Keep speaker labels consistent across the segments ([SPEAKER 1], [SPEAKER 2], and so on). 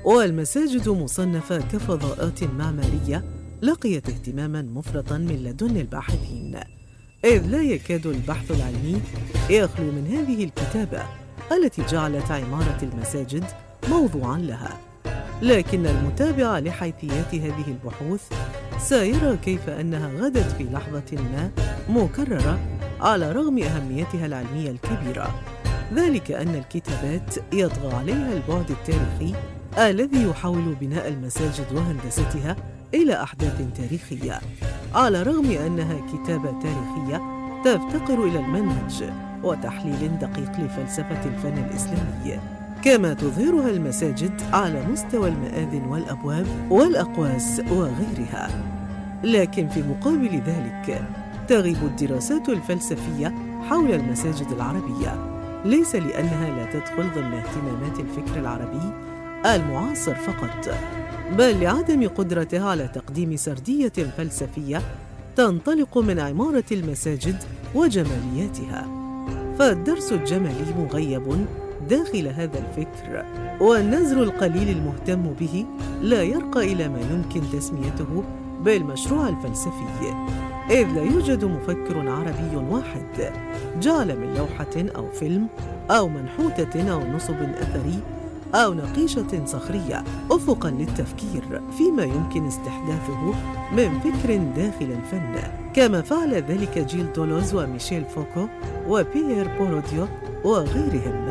[SPEAKER 1] والمساجد مصنفة كفضاءات معمارية لقيت اهتماماً مفرطاً من لدن الباحثين، إذ لا يكاد البحث العلمي يخلو من هذه الكتابة التي جعلت عمارة المساجد موضوعاً لها. لكن المتابع لحيثيات هذه البحوث سيرى كيف أنها غدت في لحظة ما مكررة على رغم أهميتها العلمية الكبيرة، ذلك أن الكتابات يطغى عليها البعد التاريخي الذي يحول بناء المساجد وهندستها إلى أحداث تاريخية، على رغم أنها كتابة تاريخية تفتقر إلى المنهج وتحليل دقيق لفلسفة الفن الإسلامي، كما تظهرها المساجد على مستوى المآذن والأبواب والأقواس وغيرها. لكن في مقابل ذلك تغيب الدراسات الفلسفية حول المساجد العربية، ليس لأنها لا تدخل ضمن اهتمامات الفكر العربي المعاصر فقط، بل لعدم قدرتها على تقديم سردية فلسفية تنطلق من عمارة المساجد وجمالياتها. فالدرس الجمالي مغيب داخل هذا الفكر، والنزر القليل المهتم به لا يرقى إلى ما يمكن تسميته بالمشروع الفلسفي، إذ لا يوجد مفكر عربي واحد جعل من لوحة أو فيلم أو منحوتة أو نصب أثري أو نقيشة صخرية أفقاً للتفكير فيما يمكن استحداثه من فكر داخل الفن، كما فعل ذلك جيل دولوز وميشيل فوكو وبيير بوروديو وغيرهم.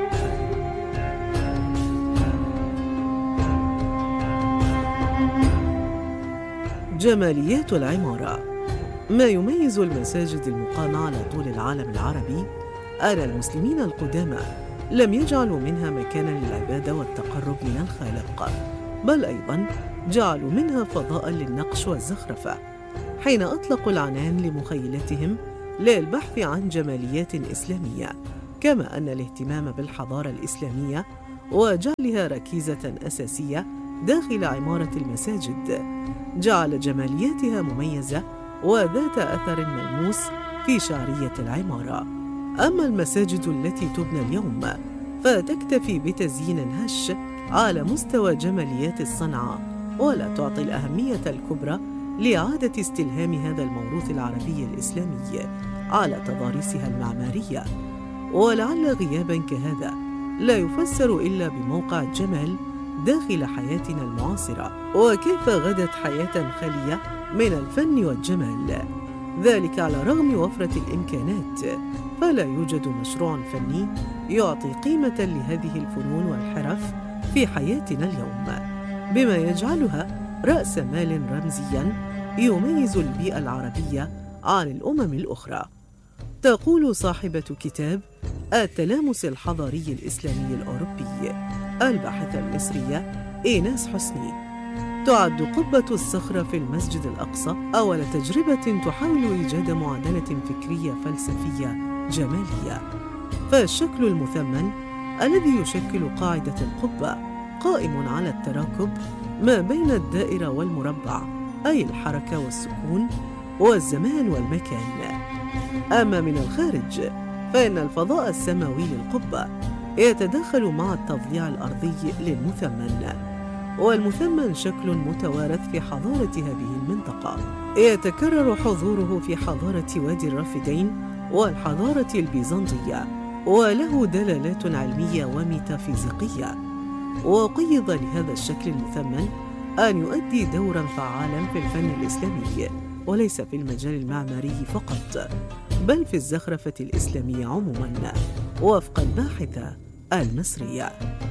[SPEAKER 1] جماليات العمارة. ما يميز المساجد المقامة على طول العالم العربي أن المسلمين القدامى لم يجعلوا منها مكاناً للعبادة والتقرب من الخالق، بل أيضاً جعلوا منها فضاءً للنقش والزخرفة، حين أطلقوا العنان لمخيلتهم للبحث عن جماليات إسلامية، كما أن الاهتمام بالحضارة الإسلامية وجعلها ركيزة أساسية داخل عمارة المساجد جعل جمالياتها مميزة وذات أثر ملموس في شعرية العمارة. أما المساجد التي تبنى اليوم فتكتفي بتزيين هش على مستوى جماليات الصنعة، ولا تعطي الأهمية الكبرى لإعادة استلهام هذا الموروث العربي الإسلامي على تضاريسها المعمارية. ولعل غياباً كهذا لا يفسر إلا بموقع الجمال داخل حياتنا المعاصرة، وكيف غدت حياة خالية من الفن والجمال، ذلك على رغم وفرة الإمكانات، فلا يوجد مشروع فني يعطي قيمة لهذه الفنون والحرف في حياتنا اليوم، بما يجعلها رأس مال رمزياً يميز البيئة العربية عن الأمم الأخرى. تقول صاحبة كتاب التلامس الحضاري الإسلامي الأوروبي الباحثة المصرية إيناس حسني: تعد قبة الصخرة في المسجد الأقصى أول تجربة تحاول إيجاد معادلة فكرية فلسفية جمالية، فالشكل المثمن الذي يشكل قاعدة القبة قائم على التراكب ما بين الدائرة والمربع، أي الحركة والسكون والزمان والمكان. أما من الخارج فإن الفضاء السماوي للقبة يتدخل مع التضليع الأرضي للمثمن، والمثمن شكل متوارث في حضارة هذه المنطقة يتكرر حضوره في حضارة وادي الرافدين والحضارة البيزنطية، وله دلالات علمية وميتافيزيقية. وقيض لهذا الشكل المثمن أن يؤدي دورا فعالا في الفن الإسلامي، وليس في المجال المعماري فقط، بل في الزخرفة الإسلامية عموما، وفق الباحثة المصرية.